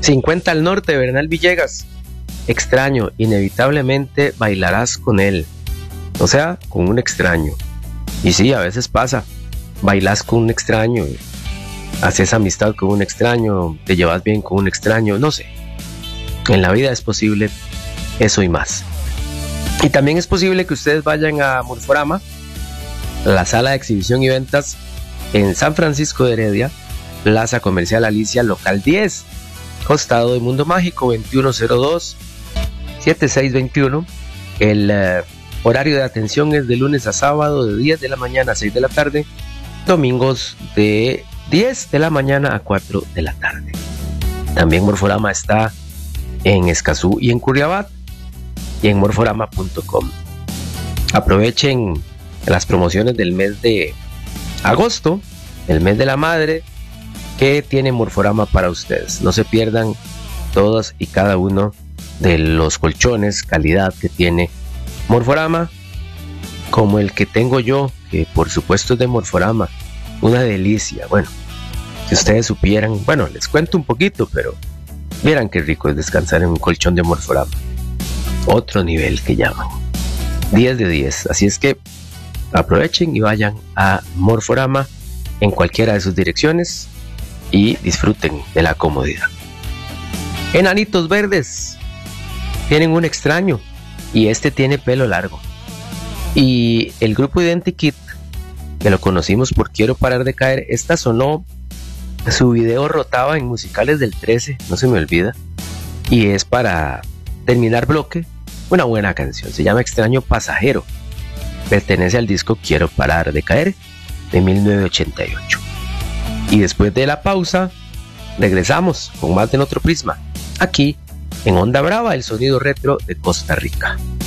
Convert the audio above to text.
50 al norte, Bernal Villegas. Extraño, inevitablemente bailarás con él. O sea, con un extraño. Y sí, a veces pasa. Bailas con un extraño, haces amistad con un extraño, te llevas bien con un extraño, no sé. En la vida es posible eso y más. Y también es posible que ustedes vayan a Morforama, la sala de exhibición y ventas en San Francisco de Heredia, Plaza Comercial Alicia, local 10, costado de Mundo Mágico, 2102-7621. El horario de atención es de lunes a sábado de 10 de la mañana a 6 de la tarde, domingos de 10 de la mañana a 4 de la tarde. También Morforama está en Escazú y en Curriabat y en morforama.com. Aprovechen las promociones del mes de agosto, el mes de la madre, que tiene Morforama para ustedes. No se pierdan todos y cada uno de los colchones calidad que tiene Morforama, como el que tengo yo, que por supuesto es de Morforama, una delicia. Bueno, si ustedes supieran, bueno, les cuento un poquito, pero vieran qué rico es descansar en un colchón de Morforama. Otro nivel que llaman 10 de 10. Así es que aprovechen y vayan a Morforama en cualquiera de sus direcciones y disfruten de la comodidad. Enanitos Verdes tienen un extraño y este tiene pelo largo. Y el grupo Identikit, que lo conocimos por Quiero Parar de Caer, esta sonó, su video rotaba en musicales del 13, no se me olvida, y es para terminar bloque, una buena canción, se llama Extraño Pasajero, pertenece al disco Quiero Parar de Caer de 1988. Y después de la pausa regresamos con más de En Otro Prisma, aquí en Onda Brava, el sonido retro de Costa Rica.